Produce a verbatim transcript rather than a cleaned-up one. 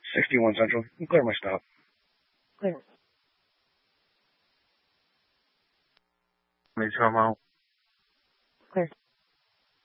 sixty-one Central. I'm clear my stop. Clear. Let me come out. Clear.